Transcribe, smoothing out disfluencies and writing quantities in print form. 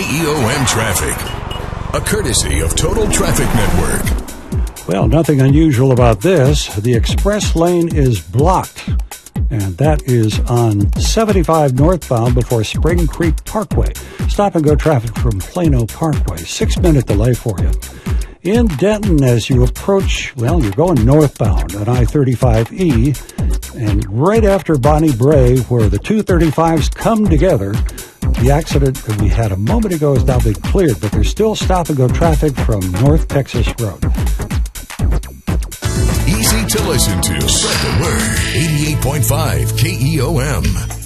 KEOM traffic. A courtesy of Total Traffic Network. Well, nothing unusual about this. The express lane is blocked, and that is on 75 northbound before Spring Creek Parkway. Stop-and-go traffic from Plano Parkway. 6-minute delay for you. In Denton, as you approach, well, you're going northbound on I-35E, and right after Bonnie Bray, where the 235s come together, the accident that we had a moment ago has now been cleared, but there's still stop-and-go traffic from North Texas Road. Easy to listen to. Spread the word. 88.5 KEOM.